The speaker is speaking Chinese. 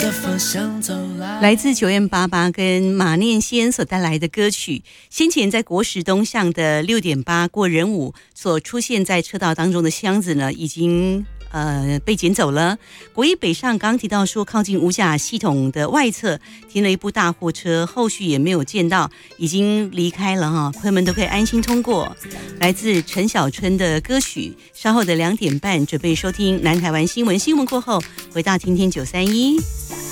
来自9M88跟马念先所带来的歌曲，先前在国十东向的6.8过人武所出现在车道当中的箱子呢，已经被捡走了。国一北上刚刚提到说，靠近五甲系统的外侧停了一部大货车，后续也没有见到，已经离开了哈，朋友们都可以安心通过。来自陈小春的歌曲，稍后的2点半准备收听南台湾新闻，新闻过后回到天天931。